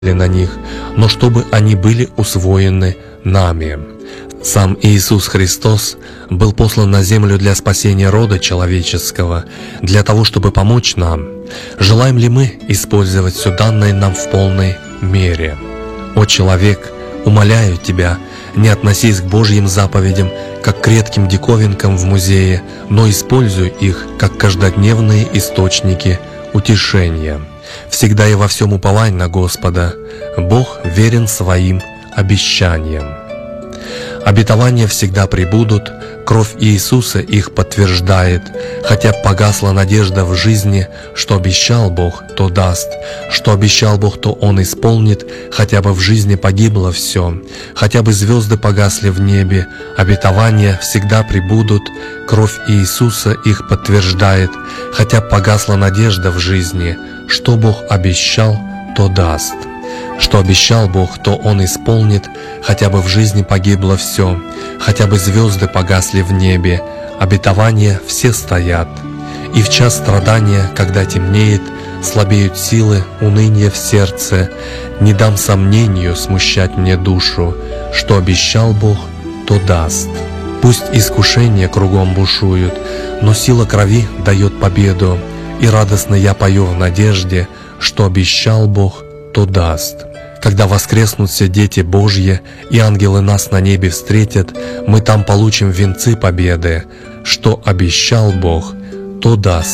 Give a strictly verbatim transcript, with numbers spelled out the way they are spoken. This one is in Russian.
на них, но чтобы они были усвоены нами. Сам Иисус Христос был послан на землю для спасения рода человеческого, для того, чтобы помочь нам. Желаем ли мы использовать все данное нам в полной мере? О человек, умоляю тебя, не относись к Божьим заповедям, как к редким диковинкам в музее, но используй их, как каждодневные источники утешения. Всегда и во всем уповай на Господа. Бог верен своим обещаниям. Обетования всегда пребудут, кровь Иисуса их подтверждает, хотя погасла надежда в жизни, что обещал Бог, то даст, что обещал Бог, то Он исполнит, хотя бы в жизни погибло все, хотя бы звезды погасли в небе, обетования всегда пребудут, кровь Иисуса их подтверждает, хотя погасла надежда в жизни, что Бог обещал, то даст. Что обещал Бог, то Он исполнит, хотя бы в жизни погибло все, хотя бы звезды погасли в небе, обетования все стоят. И в час страдания, когда темнеет, слабеют силы, уныние в сердце, не дам сомнению смущать мне душу, что обещал Бог, то даст. Пусть искушения кругом бушуют, но сила крови дает победу, и радостно я пою в надежде, что обещал Бог, то даст. Когда воскреснут все дети Божьи, и ангелы нас на небе встретят, мы там получим венцы победы. Что обещал Бог, то даст.